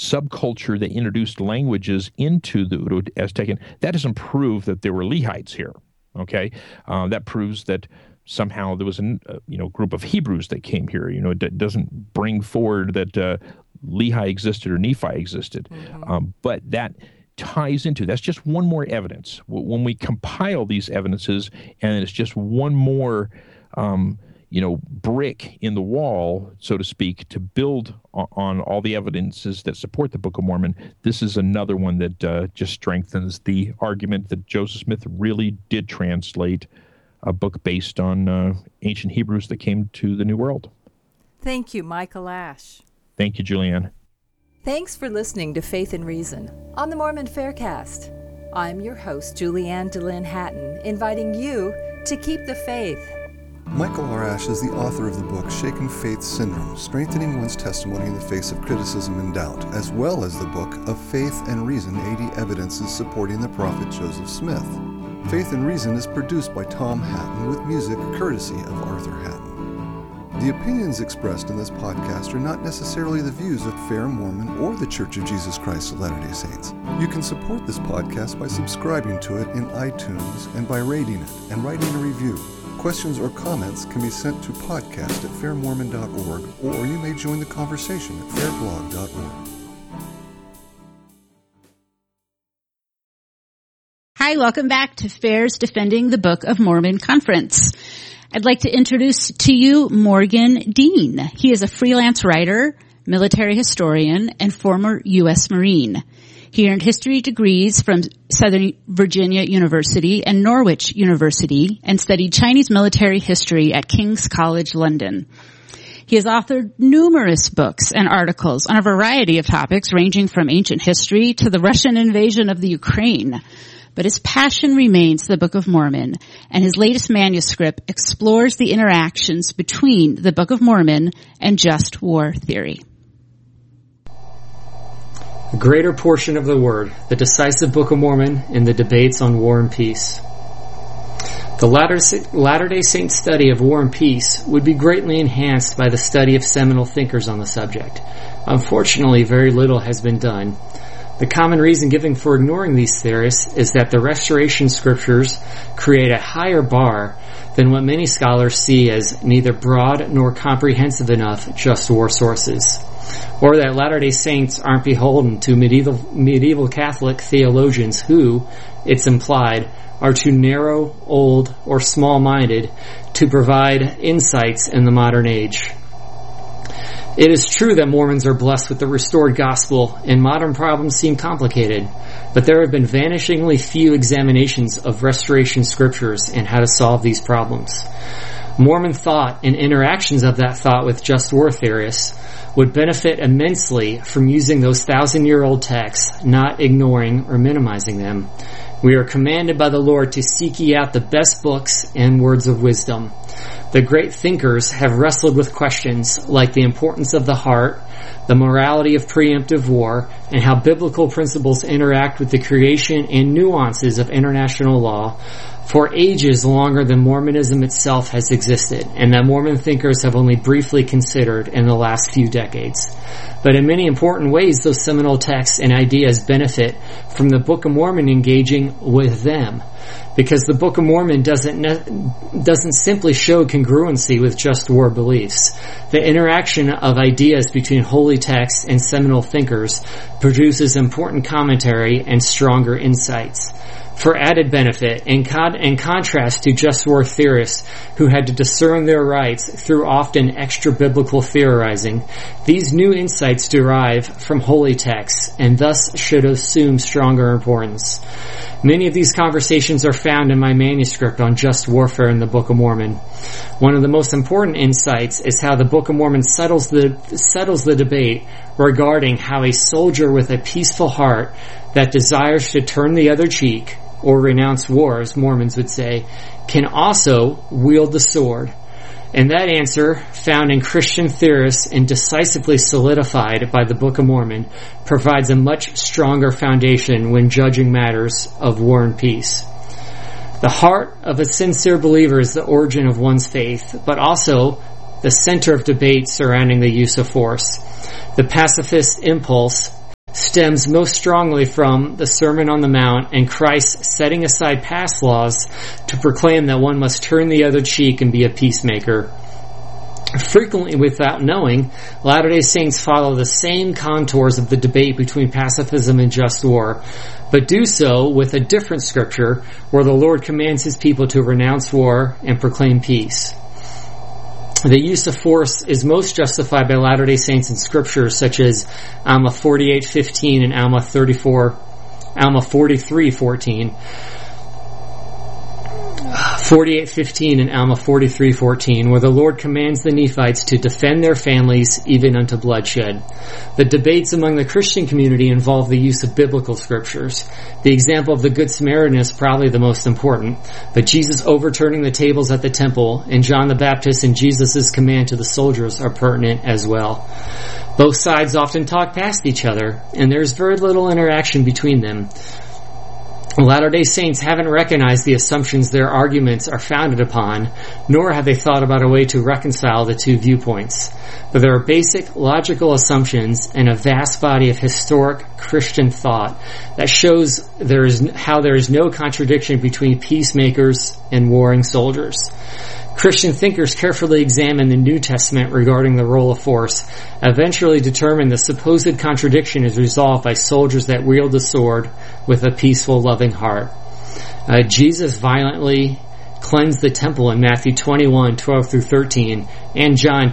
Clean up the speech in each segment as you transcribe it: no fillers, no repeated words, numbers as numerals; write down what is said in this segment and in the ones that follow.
subculture that introduced languages into the Uto-Aztecan, that doesn't prove that there were Lehites here, okay? That proves that somehow there was a group of Hebrews that came here. It doesn't bring forward that Lehi existed or Nephi existed. Mm-hmm. But that ties into, that's just one more evidence. When we compile these evidences, and it's just one more brick in the wall, so to speak, to build on all the evidences that support the Book of Mormon, this is another one that just strengthens the argument that Joseph Smith really did translate a book based on ancient Hebrews that came to the New World. Thank you, Michael Ash. Thank you, Julianne. Thanks for listening to Faith and Reason on the Mormon Faircast. I'm your host, Julianne DeLynn Hatton, inviting you to keep the faith. Michael R. Ash is the author of the book Shaken Faith Syndrome, Strengthening One's Testimony in the Face of Criticism and Doubt, as well as the book Of Faith and Reason, 80 Evidences Supporting the Prophet Joseph Smith. Faith and Reason is produced by Tom Hatton with music courtesy of Arthur Hatton. The opinions expressed in this podcast are not necessarily the views of Fair Mormon or the Church of Jesus Christ of Latter-day Saints. You can support this podcast by subscribing to it in iTunes and by rating it and writing a review. Questions or comments can be sent to podcast@fairmormon.org, or you may join the conversation at fairblog.org. Hi, welcome back to FAIR's Defending the Book of Mormon Conference. I'd like to introduce to you Morgan Dean. He is a freelance writer, military historian, and former U.S. Marine. He earned history degrees from Southern Virginia University and Norwich University and studied Chinese military history at King's College London. He has authored numerous books and articles on a variety of topics ranging from ancient history to the Russian invasion of the Ukraine. But his passion remains the Book of Mormon, and his latest manuscript explores the interactions between the Book of Mormon and just war theory. The greater portion of the Word, the decisive Book of Mormon, and the debates on war and peace. The Latter-day Saint study of war and peace would be greatly enhanced by the study of seminal thinkers on the subject. Unfortunately, very little has been done. The common reason given for ignoring these theorists is that the Restoration Scriptures create a higher bar than what many scholars see as neither broad nor comprehensive enough just war sources, or that Latter-day Saints aren't beholden to medieval Catholic theologians who, it's implied, are too narrow, old, or small-minded to provide insights in the modern age. It is true that Mormons are blessed with the restored gospel, and modern problems seem complicated, but there have been vanishingly few examinations of Restoration Scriptures and how to solve these problems. Mormon thought and interactions of that thought with just war theorists would benefit immensely from using those 1,000-year-old texts, not ignoring or minimizing them. We are commanded by the Lord to seek ye out the best books and words of wisdom. The great thinkers have wrestled with questions like the importance of the heart, the morality of preemptive war, and how biblical principles interact with the creation and nuances of international law for ages longer than Mormonism itself has existed, and that Mormon thinkers have only briefly considered in the last few decades. But in many important ways, those seminal texts and ideas benefit from the Book of Mormon engaging with them, because the Book of Mormon doesn't simply show congruency with just war beliefs. The interaction of ideas between holy texts and seminal thinkers produces important commentary and stronger insights. For added benefit, in contrast to just war theorists who had to discern their rights through often extra-biblical theorizing, these new insights derive from holy texts and thus should assume stronger importance. Many of these conversations are found in my manuscript on just warfare in the Book of Mormon. One of the most important insights is how the Book of Mormon settles the debate regarding how a soldier with a peaceful heart that desires to turn the other cheek, or renounce war, as Mormons would say, can also wield the sword. And that answer, found in Christian theorists and decisively solidified by the Book of Mormon, provides a much stronger foundation when judging matters of war and peace. The heart of a sincere believer is the origin of one's faith, but also the center of debate surrounding the use of force. The pacifist impulse stems most strongly from the Sermon on the Mount and Christ setting aside past laws to proclaim that one must turn the other cheek and be a peacemaker. Frequently, without knowing, Latter-day Saints follow the same contours of the debate between pacifism and just war, but do so with a different scripture where the Lord commands his people to renounce war and proclaim peace. The use of force is most justified by Latter-day Saints in scriptures such as Alma 48:15 and Alma 43:14. 48:15 and Alma 43:14, where the Lord commands the Nephites to defend their families even unto bloodshed. The debates among the Christian community involve the use of biblical scriptures. The example of the Good Samaritan is probably the most important, but Jesus overturning the tables at the temple and John the Baptist and Jesus' command to the soldiers are pertinent as well. Both sides often talk past each other, and there's very little interaction between them. Latter-day Saints haven't recognized the assumptions their arguments are founded upon, nor have they thought about a way to reconcile the two viewpoints. But there are basic logical assumptions and a vast body of historic Christian thought that shows how there is no contradiction between peacemakers and warring soldiers. Christian thinkers carefully examine the New Testament regarding the role of force, eventually determine the supposed contradiction is resolved by soldiers that wield the sword with a peaceful, loving heart. Jesus violently cleansed the temple in Matthew 21:12-13 and John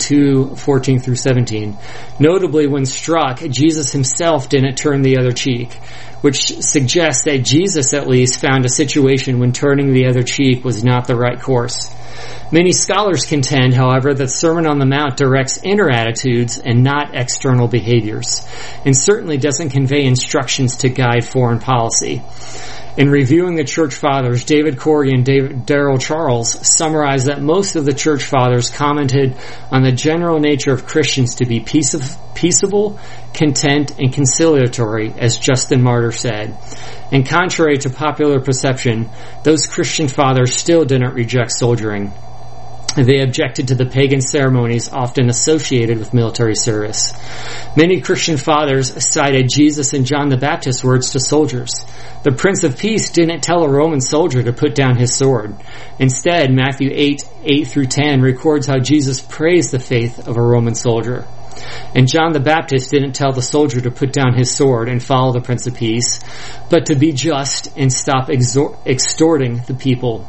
2:14-17. Notably, when struck, Jesus himself didn't turn the other cheek, which suggests that Jesus at least found a situation when turning the other cheek was not the right course. Many scholars contend, however, that Sermon on the Mount directs inner attitudes and not external behaviors, and certainly doesn't convey instructions to guide foreign policy. In reviewing the Church Fathers, David Corey and Darrell Charles summarized that most of the Church Fathers commented on the general nature of Christians to be peaceable, content, and conciliatory, as Justin Martyr said. And contrary to popular perception, those Christian Fathers still didn't reject soldiering. They objected to the pagan ceremonies often associated with military service. Many Christian fathers cited Jesus and John the Baptist's words to soldiers. The Prince of Peace didn't tell a Roman soldier to put down his sword. Instead, Matthew 8:8-10 records how Jesus praised the faith of a Roman soldier. And John the Baptist didn't tell the soldier to put down his sword and follow the Prince of Peace, but to be just and stop extorting the people.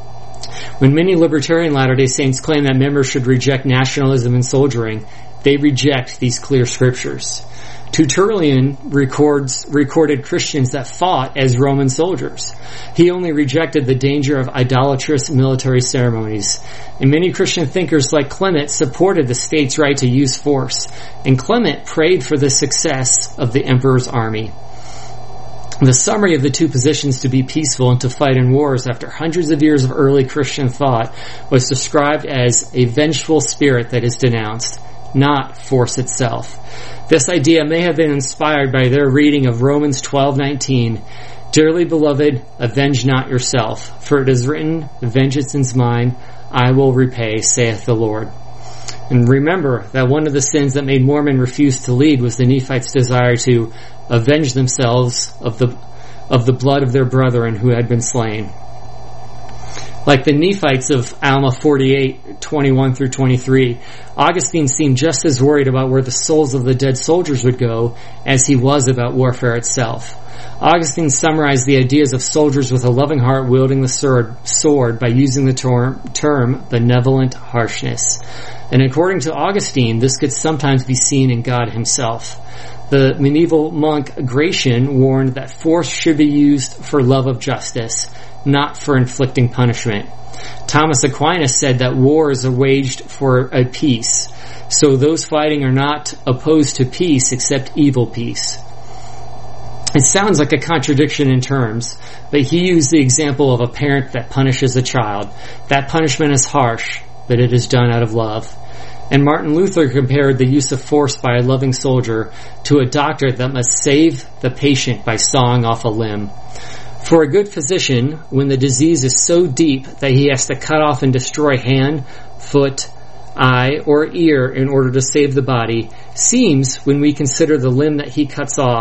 When many libertarian Latter-day Saints claim that members should reject nationalism and soldiering, they reject these clear scriptures. Tertullian recorded Christians that fought as Roman soldiers. He only rejected the danger of idolatrous military ceremonies. And many Christian thinkers like Clement supported the state's right to use force, and Clement prayed for the success of the emperor's army. The summary of the two positions, to be peaceful and to fight in wars after hundreds of years of early Christian thought, was described as a vengeful spirit that is denounced, not force itself. This idea may have been inspired by their reading of Romans 12:19, "Dearly beloved, avenge not yourself, for it is written, vengeance is mine, I will repay, saith the Lord." And remember that one of the sins that made Mormon refuse to lead was the Nephites' desire to avenge themselves of the blood of their brethren who had been slain. Like the Nephites of Alma 48:21-23, Augustine seemed just as worried about where the souls of the dead soldiers would go as he was about warfare itself. Augustine summarized the ideas of soldiers with a loving heart wielding the sword by using the term benevolent harshness. And according to Augustine, this could sometimes be seen in God himself. The medieval monk Gratian warned that force should be used for love of justice, not for inflicting punishment. Thomas Aquinas said that wars are waged for a peace, so those fighting are not opposed to peace except evil peace. It sounds like a contradiction in terms, but he used the example of a parent that punishes a child. That punishment is harsh, but it is done out of love. And Martin Luther compared the use of force by a loving soldier to a doctor that must save the patient by sawing off a limb. For a good physician, when the disease is so deep that he has to cut off and destroy hand, foot, eye, or ear in order to save the body, seems, when we consider the limb that he cuts off,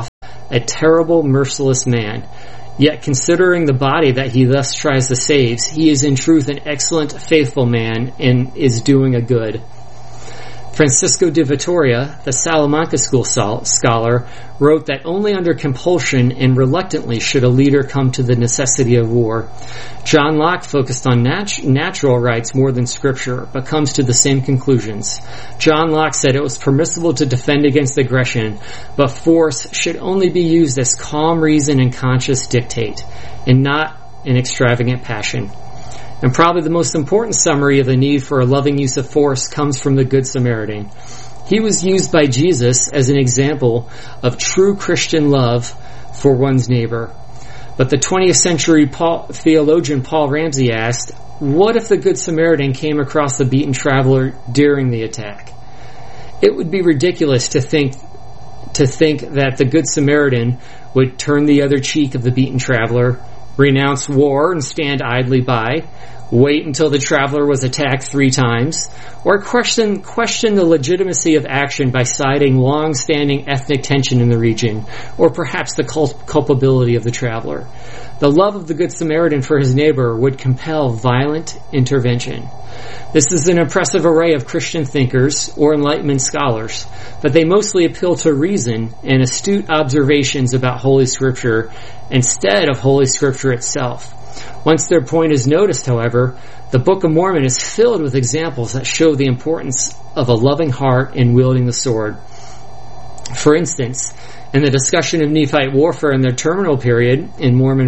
a terrible, merciless man. Yet considering the body that he thus tries to save, he is in truth an excellent, faithful man and is doing a good. Francisco de Vitoria, the Salamanca school scholar, wrote that only under compulsion and reluctantly should a leader come to the necessity of war. John Locke focused on natural rights more than scripture, but comes to the same conclusions. John Locke said it was permissible to defend against aggression, but force should only be used as calm reason and conscious dictate, and not in extravagant passion. And probably the most important summary of the need for a loving use of force comes from the Good Samaritan. He was used by Jesus as an example of true Christian love for one's neighbor. But the 20th century theologian Paul Ramsey asked, what if the Good Samaritan came across the beaten traveler during the attack? It would be ridiculous to think that the Good Samaritan would turn the other cheek of the beaten traveler, renounce war and stand idly by, wait until the traveler was attacked 3 times, or question the legitimacy of action by citing long-standing ethnic tension in the region, or perhaps the culpability of the traveler. The love of the Good Samaritan for his neighbor would compel violent intervention. This is an impressive array of Christian thinkers or Enlightenment scholars, but they mostly appeal to reason and astute observations about Holy Scripture instead of Holy Scripture itself. Once their point is noticed, however, the Book of Mormon is filled with examples that show the importance of a loving heart in wielding the sword. For instance, in the discussion of Nephite warfare in their terminal period in Mormon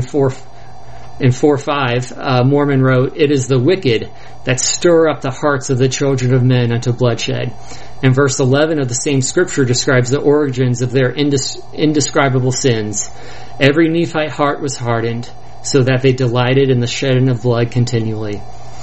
4:5, Mormon wrote, "It is the wicked that stir up the hearts of the children of men unto bloodshed." And verse 11 of the same scripture describes the origins of their indescribable sins. Every Nephite heart was hardened, so that they delighted in the shedding of blood continually.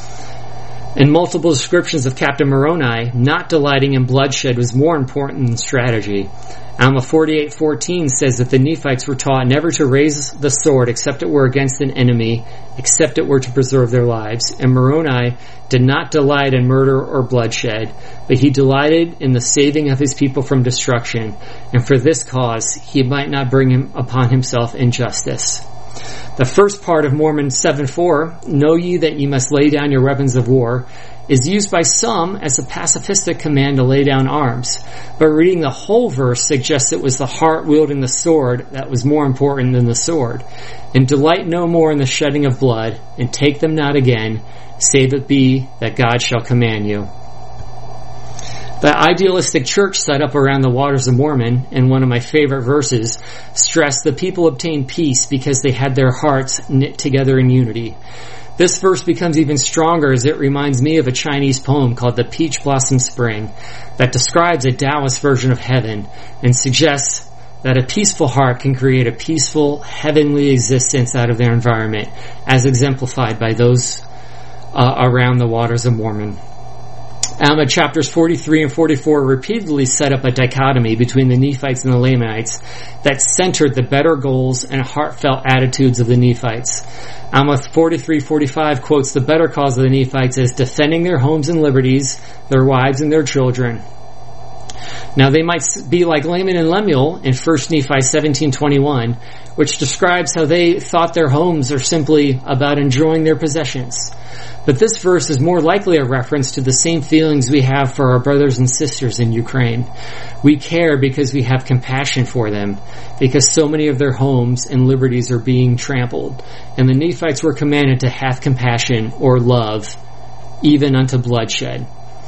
In multiple descriptions of Captain Moroni, not delighting in bloodshed was more important than strategy. Alma 48:14 says that the Nephites were taught never to raise the sword except it were against an enemy, except it were to preserve their lives. And Moroni did not delight in murder or bloodshed, but he delighted in the saving of his people from destruction, and for this cause he might not bring upon himself injustice. The first part of Mormon 7:4, "Know ye that ye must lay down your weapons of war," is used by some as a pacifistic command to lay down arms, but reading the whole verse suggests it was the heart wielding the sword that was more important than the sword. "And delight no more in the shedding of blood, and take them not again, save it be that God shall command you." The idealistic church set up around the waters of Mormon, in one of my favorite verses, stressed the people obtained peace because they had their hearts knit together in unity. This verse becomes even stronger as it reminds me of a Chinese poem called The Peach Blossom Spring that describes a Taoist version of heaven and suggests that a peaceful heart can create a peaceful, heavenly existence out of their environment, as exemplified by those around the waters of Mormon. Alma chapters 43 and 44 repeatedly set up a dichotomy between the Nephites and the Lamanites that centered the better goals and heartfelt attitudes of the Nephites. Alma 43:45 quotes the better cause of the Nephites as defending their homes and liberties, their wives and their children. Now they might be like Laman and Lemuel in 1 Nephi 17:21, which describes how they thought their homes are simply about enjoying their possessions. But this verse is more likely a reference to the same feelings we have for our brothers and sisters in Ukraine. We care because we have compassion for them, because so many of their homes and liberties are being trampled. And the Nephites were commanded to have compassion or love, even unto bloodshed.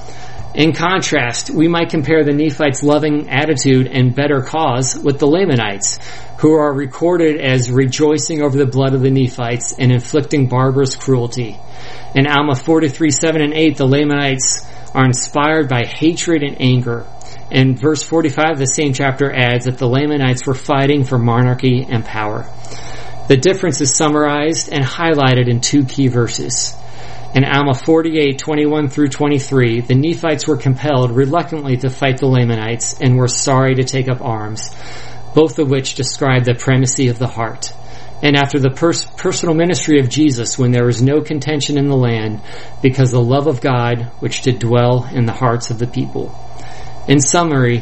In contrast, we might compare the Nephites' loving attitude and better cause with the Lamanites, who are recorded as rejoicing over the blood of the Nephites and inflicting barbarous cruelty. In Alma 43:7 and 8, the Lamanites are inspired by hatred and anger. And verse 45 of the same chapter adds that the Lamanites were fighting for monarchy and power. The difference is summarized and highlighted in 2 key verses. In Alma 48:21 through 23, the Nephites were compelled reluctantly to fight the Lamanites and were sorry to take up arms, both of which describe the primacy of the heart. And after the personal ministry of Jesus, when there was no contention in the land, because the love of God which did dwell in the hearts of the people. In summary,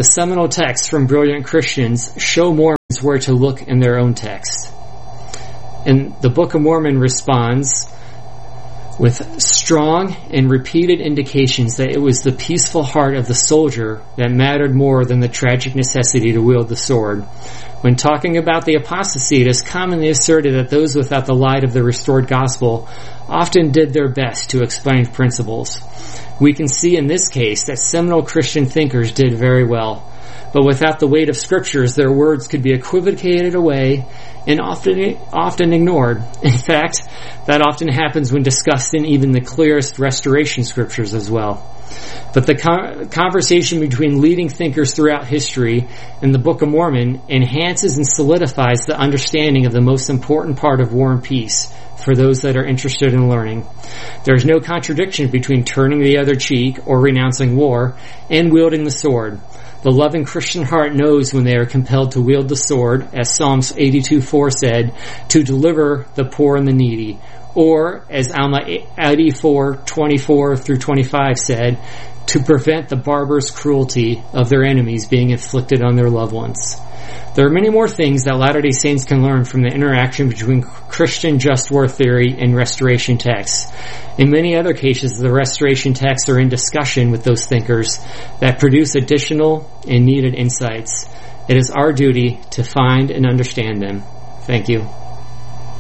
The seminal texts from brilliant Christians show Mormons where to look in their own text. And the Book of Mormon responds with strong and repeated indications that it was the peaceful heart of the soldier that mattered more than the tragic necessity to wield the sword. When talking about the apostasy, it is commonly asserted that those without the light of the restored gospel often did their best to explain principles. We can see in this case that seminal Christian thinkers did very well. But without the weight of scriptures, their words could be equivocated away and often ignored. In fact, that often happens when discussed in even the clearest restoration scriptures as well. But the conversation between leading thinkers throughout history and the Book of Mormon enhances and solidifies the understanding of the most important part of War and Peace for those that are interested in learning. There is no contradiction between turning the other cheek or renouncing war and wielding the sword. The loving Christian heart knows when they are compelled to wield the sword, as Psalms 82:4 said, to deliver the poor and the needy. Or, as Alma 84:24 through 25 said, to prevent the barbarous cruelty of their enemies being inflicted on their loved ones. There are many more things that Latter-day Saints can learn from the interaction between Christian just war theory and restoration texts. In many other cases, the restoration texts are in discussion with those thinkers that produce additional and needed insights. It is our duty to find and understand them. Thank you.